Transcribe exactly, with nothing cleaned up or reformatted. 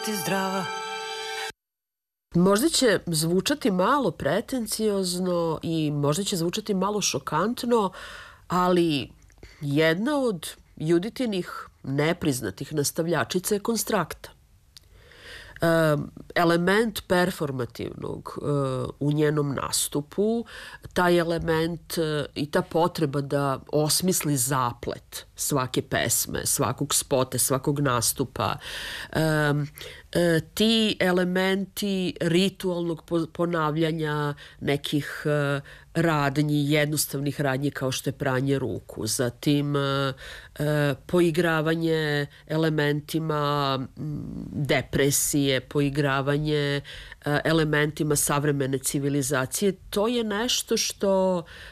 Ti zdrava. Možda će zvučati malo pretenciozno i možda će zvučati malo šokantno, ali jedna od Juditinih nepriznatih nastavljačica je konstrakta. Element performativnog u njenom nastupu, taj element i ta potreba da osmisli zaplet svake pesme, svakog spota, svakog nastupa, ti elementi ritualnog ponavljanja nekih radnji, jednostavnih radnji kao što je pranje ruku, zatim poigravanje elementima depresije, poigravanje elementima savremene civilizacije, to je nešto što